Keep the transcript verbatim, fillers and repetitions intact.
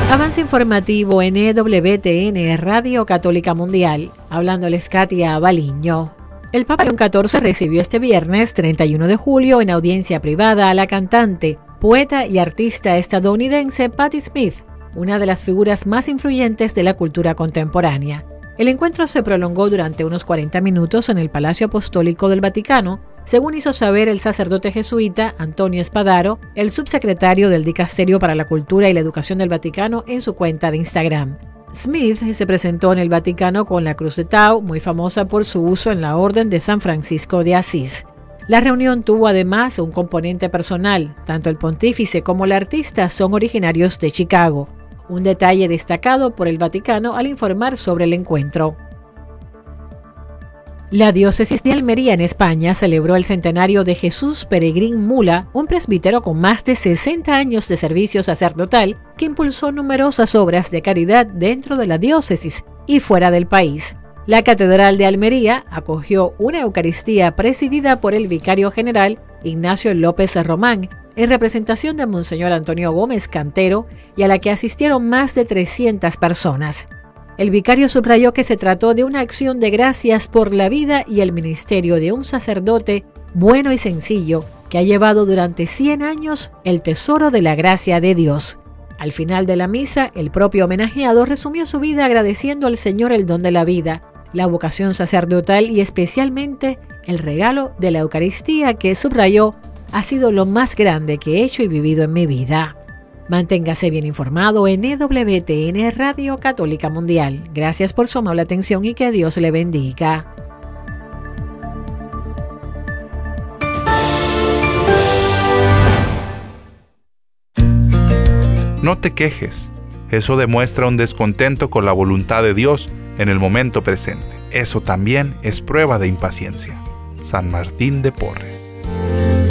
Avance informativo en E W T N Radio Católica Mundial. Hablándoles Katia Baliño. El Papa León catorce recibió este viernes treinta y uno de julio en audiencia privada a la cantante, poeta y artista estadounidense Patti Smith, una de las figuras más influyentes de la cultura contemporánea. El encuentro se prolongó durante unos cuarenta minutos en el Palacio Apostólico del Vaticano, según hizo saber el sacerdote jesuita Antonio Spadaro, el subsecretario del Dicasterio para la Cultura y la Educación del Vaticano, en su cuenta de Instagram. Smith se presentó en el Vaticano con la Cruz de Tau, muy famosa por su uso en la Orden de San Francisco de Asís. La reunión tuvo además un componente personal. Tanto el pontífice como la artista son originarios de Chicago. Un detalle destacado por el Vaticano al informar sobre el encuentro. La diócesis de Almería en España celebró el centenario de Jesús Peregrín Mula, un presbítero con más de sesenta años de servicio sacerdotal que impulsó numerosas obras de caridad dentro de la diócesis y fuera del país. La Catedral de Almería acogió una Eucaristía presidida por el vicario general Ignacio López Román, en representación de Monseñor Antonio Gómez Cantero, y a la que asistieron más de trescientas personas. El vicario subrayó que se trató de una acción de gracias por la vida y el ministerio de un sacerdote bueno y sencillo que ha llevado durante cien años el tesoro de la gracia de Dios. Al final de la misa, el propio homenajeado resumió su vida agradeciendo al Señor el don de la vida, la vocación sacerdotal y especialmente el regalo de la Eucaristía que, subrayó, ha sido lo más grande que he hecho y vivido en mi vida. Manténgase bien informado en E W T N Radio Católica Mundial. Gracias por su amable atención y que Dios le bendiga. No te quejes. Eso demuestra un descontento con la voluntad de Dios en el momento presente. Eso también es prueba de impaciencia. San Martín de Porres.